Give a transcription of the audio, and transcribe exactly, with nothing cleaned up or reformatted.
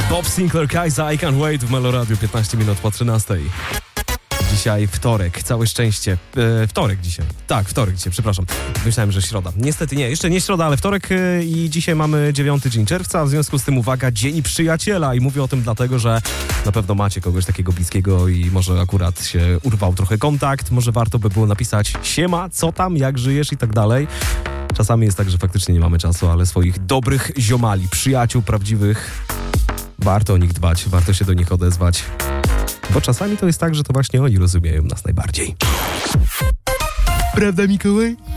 Bob Sinclair, Kajsa, I Can't Wait w Meloradiu, piętnaście minut po trzynastej. Dzisiaj wtorek, całe szczęście. E, wtorek dzisiaj. Tak, wtorek dzisiaj, przepraszam. Myślałem, że środa. Niestety nie, jeszcze nie środa, ale wtorek e, i dzisiaj mamy dziewiąty dzień czerwca. W związku z tym uwaga, Dzień Przyjaciela. I mówię o tym dlatego, że na pewno macie kogoś takiego bliskiego i może akurat się urwał trochę kontakt. Może warto by było napisać siema, co tam, jak żyjesz i tak dalej. Czasami jest tak, że faktycznie nie mamy czasu, ale swoich dobrych ziomali, przyjaciół prawdziwych, warto o nich dbać, warto się do nich odezwać. Bo czasami to jest tak, że to właśnie oni rozumieją nas najbardziej. Prawda, Mikołaj?